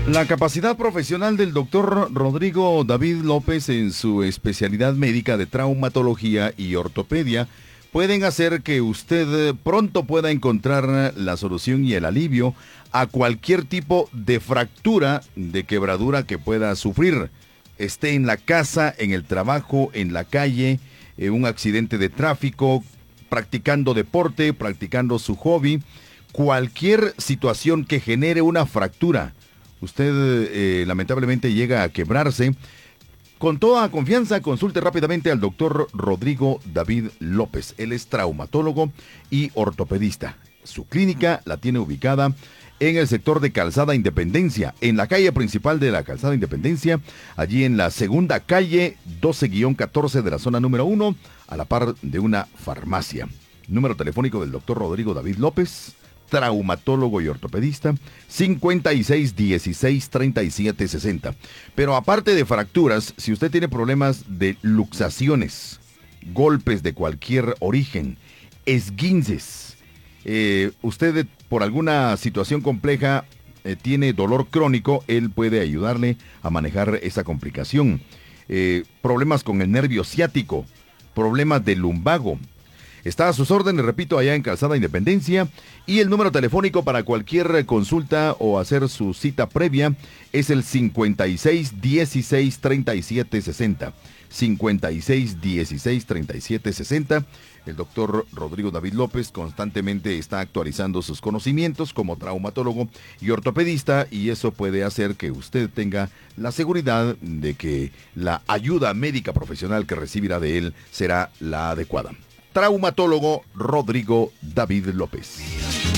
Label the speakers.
Speaker 1: La capacidad profesional del doctor Rodrigo David López en su especialidad médica de traumatología y ortopedia pueden hacer que usted pronto pueda encontrar la solución y el alivio a cualquier tipo de fractura, de quebradura que pueda sufrir. Esté en la casa, en el trabajo, en la calle, en un accidente de tráfico, practicando deporte, practicando su hobby, cualquier situación que genere una fractura. Usted lamentablemente llega a quebrarse. Con toda confianza, consulte rápidamente al doctor Rodrigo David López. Él es traumatólogo y ortopedista. Su clínica la tiene ubicada en el sector de Calzada Independencia, en la calle principal de la Calzada Independencia, allí en la segunda calle 12-14 de la zona número 1, a la par de una farmacia. Número telefónico del doctor Rodrigo David López, traumatólogo y ortopedista, 5616-3760. Pero aparte de fracturas, si usted tiene problemas de luxaciones, golpes de cualquier origen, esguinces, usted por alguna situación compleja tiene dolor crónico, él puede ayudarle a manejar esa complicación. Problemas con el nervio ciático, problemas de lumbago. Está a sus órdenes, repito, allá en Calzada Independencia. Y el número telefónico para cualquier consulta o hacer su cita previa es el 5616-3760. 5616-3760. El doctor Rodrigo David López constantemente está actualizando sus conocimientos como traumatólogo y ortopedista, y eso puede hacer que usted tenga la seguridad de que la ayuda médica profesional que recibirá de él será la adecuada. Traumatólogo Rodrigo David López.